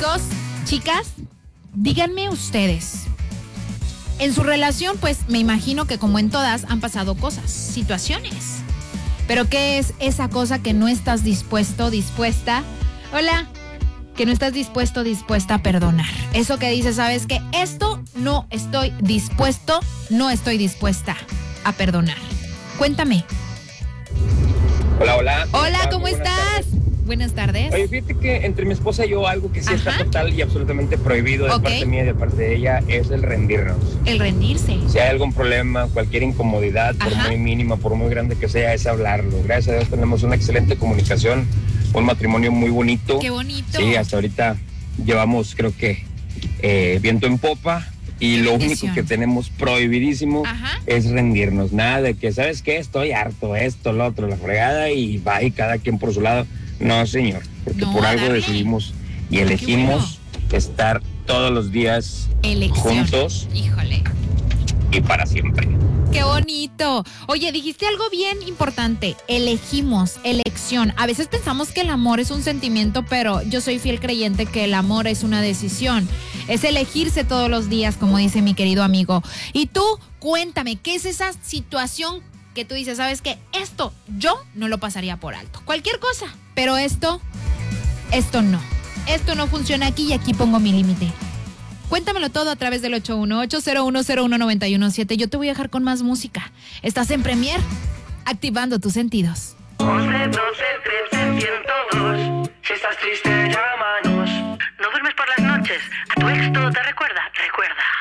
Chicos, chicas, díganme ustedes. En su relación, pues me imagino que como en todas han pasado cosas, situaciones. Pero ¿qué es esa cosa que no estás dispuesto, dispuesta? Hola, que no estás dispuesto, dispuesta a perdonar. Eso que dices, ¿sabes qué? Esto no estoy dispuesto, no estoy dispuesta a perdonar. Cuéntame. Hola, hola. Hola, ¿cómo estás? Buenas tardes. Oye, fíjate que entre mi esposa y yo algo que sí está total y absolutamente prohibido de parte mía y de parte de ella es el rendirnos. El rendirse. Si hay algún problema, cualquier incomodidad, por muy mínima, por muy grande que sea, es hablarlo. Gracias a Dios tenemos una excelente comunicación, un matrimonio muy bonito. Qué bonito. Sí, hasta ahorita llevamos, creo que, viento en popa. Y lo único que tenemos prohibidísimo es rendirnos. Nada de que, ¿sabes qué? Estoy harto, esto, lo otro, la fregada, y va y cada quien por su lado. No, señor, porque por algo decidimos y elegimos estar todos los días juntos. Híjole. Y para siempre. ¡Qué bonito! Oye, dijiste algo bien importante. Elegimos, elección. A veces pensamos que el amor es un sentimiento, pero yo soy fiel creyente que el amor es una decisión. Es elegirse todos los días, como dice mi querido amigo. Y tú, cuéntame, ¿qué es esa situación que tú dices, sabes qué? Esto yo no lo pasaría por alto. Cualquier cosa, pero esto no. Esto no funciona aquí y aquí pongo mi límite. Cuéntamelo todo a través del 81-801-0191-7. Yo te voy a dejar con más música. Estás en Premier, activando tus sentidos. 11, 12, 13, 102. Si estás triste